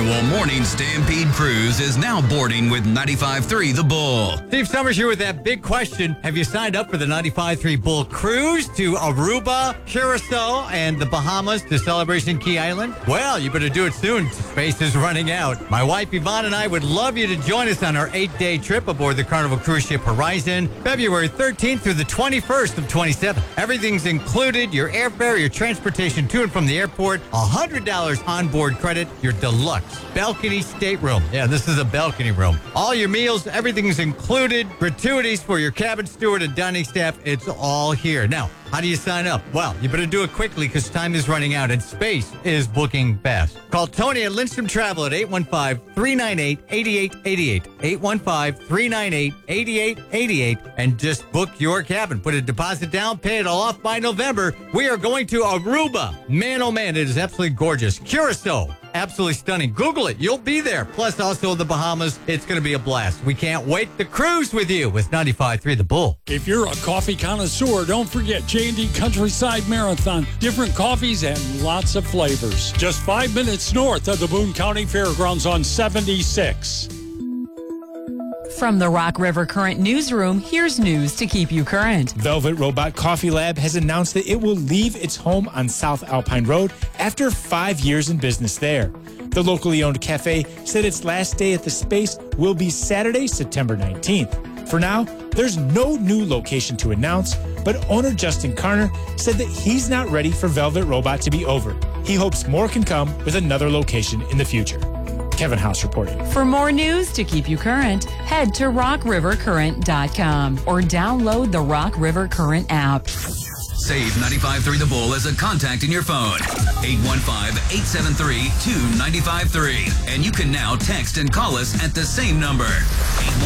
annual Morning Stampede Cruise is now boarding with 95.3 The Bull. Steve Summers here with that big question. Have you signed up for the 95.3 Bull Cruise to Aruba, Curacao, and the Bahamas to Celebration Key Island? Well, you better do it soon. Space is running out. My wife Yvonne and I would love you to join us on our 8-day trip aboard the Carnival Cruise Ship Horizon, February 13th through the 21st of 27. Everything's included, your airfare, your transportation to and from the airport, $100 onboard credit, your deluxe balcony stateroom. Yeah, this is a balcony room. All your meals, everything's included. Gratuities for your cabin steward and dining staff. It's all here. Now, how do you sign up? Well, you better do it quickly because time is running out and space is booking fast. Call Tony at Lindstrom Travel at 815-398-8888. 815-398-8888 and just book your cabin. Put a deposit down, pay it all off by November. We are going to Aruba. Man, oh man, it is absolutely gorgeous. Curacao. Absolutely stunning. Google it. You'll be there. Plus, also the Bahamas. It's going to be a blast. We can't wait to cruise with you with 95.3 The Bull. If you're a coffee connoisseur, don't forget J&D Countryside Marathon. Different coffees and lots of flavors. Just 5 minutes north of the Boone County Fairgrounds on 76. From the Rock River Current Newsroom, here's news to keep you current. Velvet Robot Coffee Lab has announced that it will leave its home on South Alpine Road after 5 years in business there. The locally owned cafe said its last day at the space will be Saturday, September 19th. For now, there's no new location to announce, but owner Justin Carner said that he's not ready for Velvet Robot to be over. He hopes more can come with another location in the future. Kevin House reporting. For more news to keep you current, head to rockrivercurrent.com or download the Rock River Current app. Save 95.3 The Bull as a contact in your phone. 815-873-2953. And you can now text and call us at the same number.